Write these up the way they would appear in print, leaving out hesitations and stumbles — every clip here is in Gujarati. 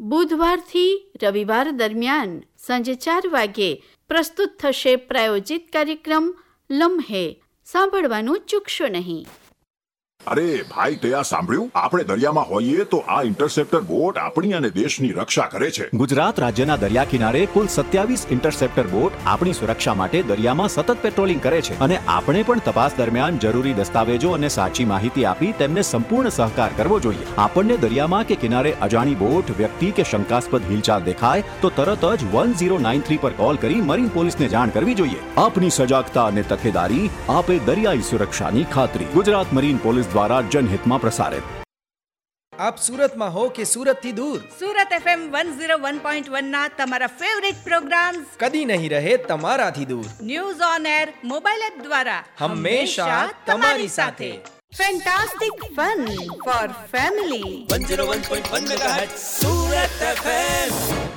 બુધવારથી રવિવાર દરમિયાન સાંજે 4 વાગ્યે પ્રસ્તુત થશે પ્રાયોજિત કાર્યક્રમ લમ્હે. સાંભળવાનું ચૂકશો નહીં. અરે ભાઈ, તે આ સાંભળ્યું? આપણે દરિયામાં હોઈએ તો આ ઇન્ટરસેપ્ટર બોટ આપણી અને દેશની રક્ષા કરે છે. ગુજરાત રાજ્યના દરિયા કિનારે કુલ 27 ઇન્ટરસેપ્ટર બોટ આપણી સુરક્ષા માટે દરિયામાં સતત પેટ્રોલિંગ કરે છે અને આપણે પણ તપાસ દરમિયાન જરૂરી દસ્તાવેજો અને સાચી માહિતી આપી તેમને સંપૂર્ણ સહકાર કરવો જોઈએ. આપણને દરિયામાં કે કિનારે અજાણી બોટ, વ્યક્તિ કે શંકાસ્પદ હિલચાલ દેખાય તો તરત જ 1093 પર કોલ કરી મરીન પોલીસને જાણ કરવી જોઈએ. આપની સજાગતા અને તકેદારી આપે દરિયાઈ સુરક્ષાની ખાતરી. ગુજરાત મરીન પોલીસ દ્વારા જનહિતમાં પ્રસારિત. આપ સુરતમાં હો કે સુરતથી દૂર, સુરત FM 101.1 ના તમારા ફેવરિટ પ્રોગ્રામ્સ કદી નહીં રહે તમારાથી દૂર. News on air mobile app દ્વારા હંમેશા તમારી સાથે. Fantastic fun four family 101.1 megahertz Surat FM.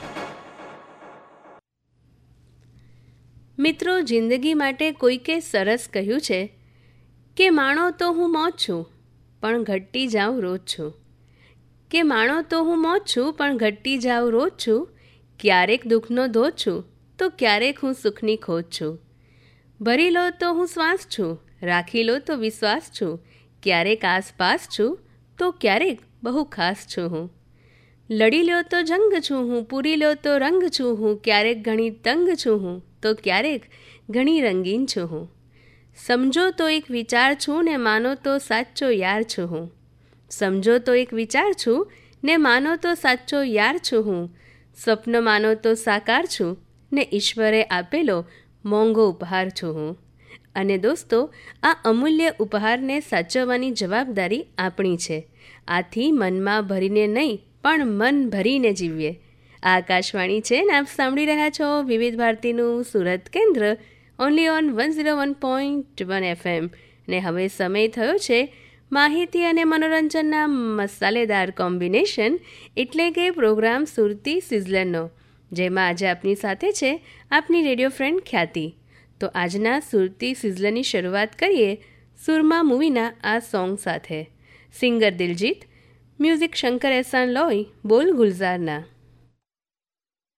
મિત્રો, જિંદગી માટે કોઈકે સરસ કહ્યું છે કે માણો તો હું મોજ છું પણ ઘટતી જાઉં રોજ છું. કે માણો તો હું મોજ છું પણ ઘટતી જાઉં રોજ છું. ક્યારેક દુઃખનો ધોધ છું તો ક્યારેક હું સુખની ખોજ છું. ભરી લો તો હું શ્વાસ છું, રાખી લો તો વિશ્વાસ છું. ક્યારેક આસપાસ છું તો ક્યારેક બહુ ખાસ છું હું. લડી લો તો જંગ છું હું, પૂરી લો તો રંગ છું હું. ક્યારેક ઘણી તંગ છું હું તો ક્યારેક ઘણી રંગીન છું હું. સમજો તો એક વિચાર છું ને માનો તો સાચો યાર છું હું. સમજો તો એક વિચાર છું ને માનો તો સાચો યાર છું હું. સ્વપ્ન માનો તો સાકાર છું ને ઈશ્વરે આપેલો મોંઘો ઉપહાર છું હું. અને દોસ્તો, આ અમૂલ્ય ઉપહારને સાચવવાની જવાબદારી આપણી છે. આથી મનમાં ભરીને નહીં પણ મન ભરીને જીવીએ. આ આકાશવાણી છે ને આપ સાંભળી રહ્યા છો વિવિધ ભારતીનું સુરત કેન્દ્ર ઓનલી ઓન 101.1 FM. ને હવે સમય થયો છે માહિતી અને મનોરંજનના મસાલેદાર કોમ્બિનેશન એટલે કે પ્રોગ્રામ સુરતી સિઝલરનો, જેમાં આજે આપની સાથે છે આપની રેડિયો ફ્રેન્ડ ખ્યાતિ. તો આજના સુરતી સિઝલરની શરૂઆત કરીએ સુરમા મૂવીના આ સોંગ સાથે. સિંગર દિલજીત, મ્યુઝિક શંકર એહસાન લોય, બોલ ગુલઝારના.